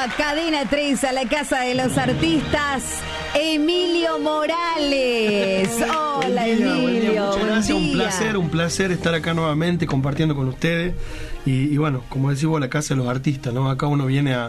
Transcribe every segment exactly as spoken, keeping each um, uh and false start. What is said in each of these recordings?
a Cadena tres, a la Casa de los Artistas, Emilio Morales. Hola, buen día, Emilio. Buen día, muchas buen gracias, día. un placer, un placer estar acá nuevamente compartiendo con ustedes. Y, y bueno, como decís vos, la Casa de los Artistas, ¿no? Acá uno viene a,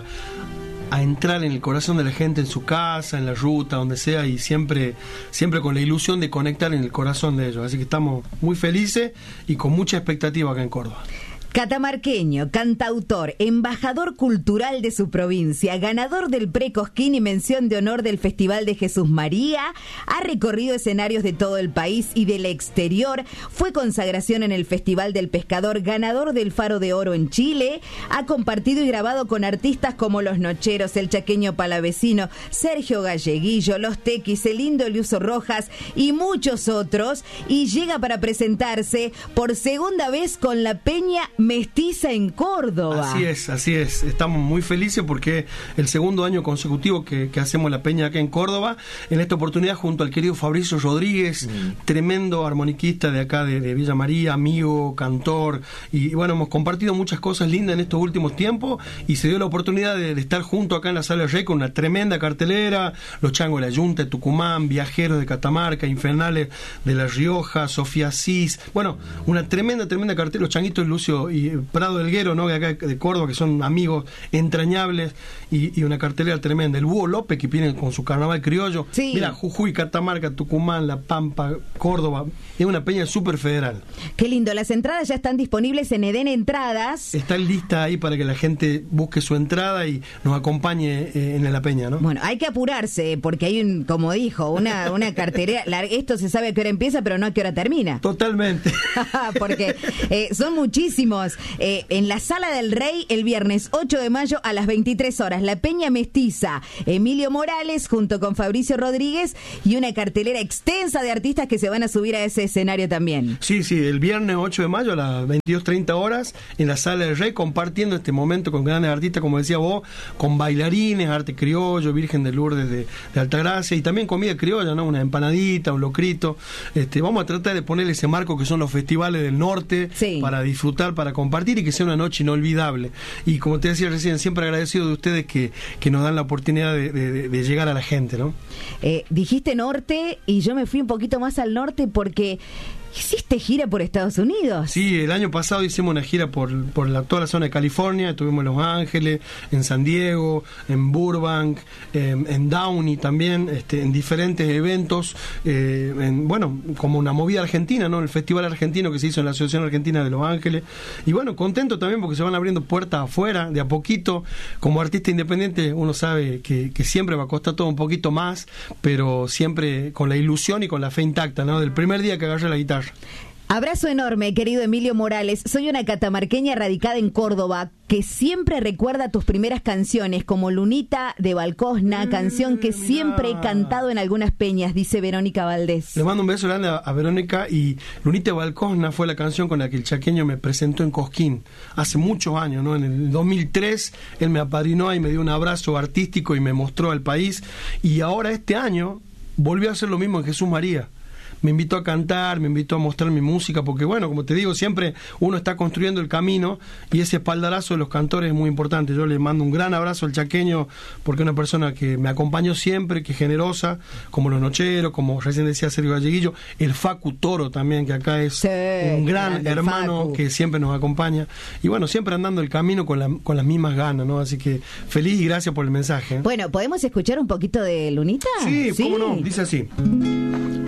a entrar en el corazón de la gente, en su casa, en la ruta, donde sea, y siempre, siempre con la ilusión de conectar en el corazón de ellos. Así que estamos muy felices y con mucha expectativa acá en Córdoba. Catamarqueño, cantautor, embajador cultural de su provincia, ganador del Pre-Cosquín y mención de honor del Festival de Jesús María, ha recorrido escenarios de todo el país y del exterior, fue consagración en el Festival del Pescador, ganador del Faro de Oro en Chile, ha compartido y grabado con artistas como Los Nocheros, El Chaqueño Palavecino, Sergio Galleguillo, Los Tequis, El Indio Liuso Rojas y muchos otros, y llega para presentarse por segunda vez con la Peña Mestiza en Córdoba. Así es, así es. Estamos muy felices porque es el segundo año consecutivo que, que hacemos la peña acá en Córdoba. En esta oportunidad junto al querido Fabricio Rodríguez, mm. tremendo armoniquista de acá de, de Villa María, amigo, cantor. Y, y bueno, hemos compartido muchas cosas lindas en estos últimos tiempos y se dio la oportunidad de, de estar junto acá en la Sala del Rey con una tremenda cartelera. Los Changos de la Yunta de Tucumán, Viajeros de Catamarca, Infernales de La Rioja, Sofía Cis. Bueno, una tremenda, tremenda cartelera. Los Changuitos de Lucio y Prado Delguero, ¿no? De acá de Córdoba, que son amigos entrañables, y, y una cartelera tremenda. El Búho López, que viene con su carnaval criollo. Sí. Mira, Jujuy, Catamarca, Tucumán, La Pampa, Córdoba. Es una peña súper federal. Qué lindo. Las entradas ya están disponibles en Eden Entradas. Está lista ahí para que la gente busque su entrada y nos acompañe eh, en la peña, ¿no? Bueno, hay que apurarse, porque hay un, como dijo, una, una cartelera. La, esto se sabe a qué hora empieza, pero no a qué hora termina. Totalmente. Porque eh, son muchísimos. Eh, en la Sala del Rey, el viernes ocho de mayo a las veintitrés horas, la Peña Mestiza, Emilio Morales junto con Fabricio Rodríguez y una cartelera extensa de artistas que se van a subir a ese escenario también. Sí, sí, el viernes ocho de mayo a las veintidós treinta horas en la Sala del Rey, compartiendo este momento con grandes artistas, como decía vos, con bailarines, arte criollo, Virgen de Lourdes de, de Altagracia, y también comida criolla, ¿no? Una empanadita, un locrito. Este, vamos a tratar de ponerle ese marco que son los festivales del norte, sí, para disfrutar, para compartir y que sea una noche inolvidable. Y como te decía recién, siempre agradecido de ustedes que, que nos dan la oportunidad de, de, de llegar a la gente, ¿no? Eh, dijiste norte y yo me fui un poquito más al norte porque hiciste gira por Estados Unidos. Sí, el año pasado hicimos una gira por, por la, toda la zona de California. Estuvimos en Los Ángeles, en San Diego, en Burbank, en, en Downey también, este, en diferentes eventos, eh, en, bueno, como una movida argentina, ¿no? El festival argentino que se hizo en la Asociación Argentina de Los Ángeles. Y bueno, contento también porque se van abriendo puertas afuera, de a poquito. Como artista independiente uno sabe que, que siempre va a costar todo un poquito más, pero siempre con la ilusión y con la fe intacta, ¿no? Del primer día que agarré la guitarra. Abrazo enorme, querido Emilio Morales. Soy una catamarqueña radicada en Córdoba que siempre recuerda tus primeras canciones, como Lunita de Balcosna, mm, canción que mirá. siempre he cantado en algunas peñas, dice Verónica Valdés. Le mando un beso grande a, a Verónica. Y Lunita de Balcosna fue la canción con la que el chaqueño me presentó en Cosquín hace muchos años, ¿no? En el dos mil tres él me apadrinó y me dio un abrazo artístico y me mostró al país. Y ahora este año volvió a hacer lo mismo en Jesús María. Me invitó a cantar, me invitó a mostrar mi música, porque bueno, como te digo, siempre uno está construyendo el camino y ese espaldarazo de los cantores es muy importante. Yo le mando un gran abrazo al chaqueño, porque es una persona que me acompañó siempre, que es generosa, como Los Nocheros, como recién decía Sergio Galleguillo, el Facu Toro también, que acá es sí, un gran hermano Facu, que siempre nos acompaña, y bueno, siempre andando el camino con, la, con las mismas ganas, ¿no? Así que feliz y gracias por el mensaje. Bueno, ¿podemos escuchar un poquito de Lunita? Sí, sí. ¿Cómo no? Dice así.